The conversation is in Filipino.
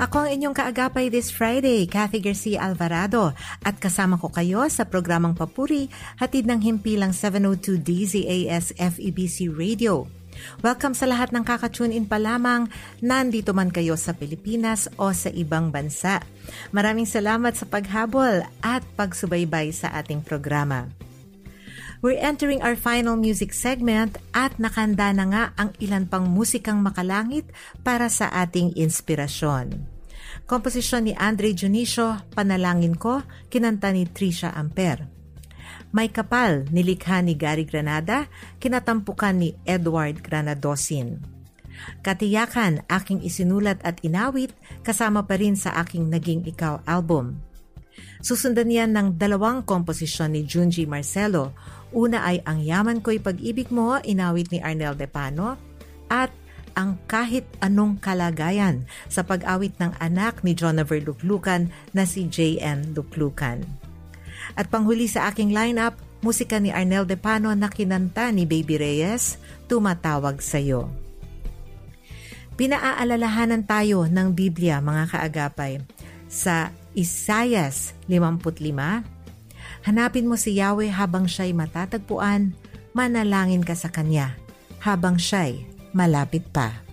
Ako ang inyong kaagapay this Friday, Cathy Garcia Alvarado, at kasama ko kayo sa programang Papuri, hatid ng himpilang 702 DZAS FEBC Radio. Welcome sa lahat ng kakatune in pa lamang, nandito man kayo sa Pilipinas o sa ibang bansa. Maraming salamat sa paghabol at pagsubaybay sa ating programa. We're entering our final music segment at nakanda na nga ang ilan pang musikang makalangit para sa ating inspirasyon. Komposisyon ni Andre Dionisio, Panalangin Ko, kinanta ni Trisha Amper. May Kapal, nilikha ni Gary Granada, kinatampukan ni Edward Granadosin. Katiyakan, aking isinulat at inawit, kasama pa rin sa aking Naging Ikaw album. Susundan yan ng dalawang komposisyon ni Junji Marcelo. Una ay Ang Yaman Ko'y Pag-ibig Mo, inawit ni Arnel Depano, at Ang Kahit Anong Kalagayan sa pag-awit ng anak ni Jonaver Luklukan na si J.N. Luklukan. At panghuli sa aking lineup, musika ni Arnel Depano na kinanta ni Baby Reyes, Tumatawag Sa'yo. Pinaaalalahanan tayo ng Biblia, mga kaagapay, sa Isaias 55. Hanapin mo si Yahweh habang siya'y matatagpuan, manalangin ka sa Kanya habang siya'y malapit pa.